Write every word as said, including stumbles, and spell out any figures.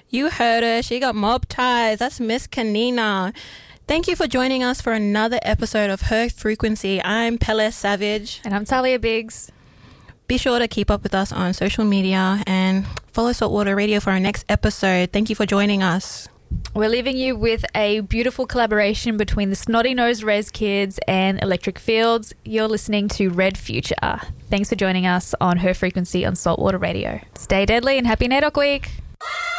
You heard her. She got mob ties. That's Miss Kanina. Thank you for joining us for another episode of Her Frequency. I'm Pele Savage. And I'm Talia Biggs. Be sure to keep up with us on social media and follow Saltwater Radio for our next episode. Thank you for joining us. We're leaving you with a beautiful collaboration between the Snotty Nosed Rez Kids and Electric Fields. You're listening to Red Future. Thanks for joining us on Her Frequency on Saltwater Radio. Stay deadly and happy NAIDOC Week.